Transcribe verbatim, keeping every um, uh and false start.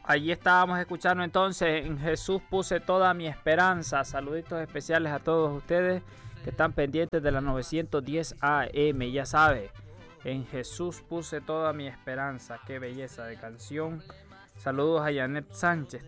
Allí estábamos escuchando entonces, en Jesús puse toda mi esperanza. Saluditos especiales a todos ustedes que están pendientes de la novecientos diez A M. Ya sabe, en Jesús puse toda mi esperanza. Qué belleza de canción. Saludos a Janet Sánchez